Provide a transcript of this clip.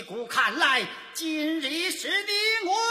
故看来，今日是你我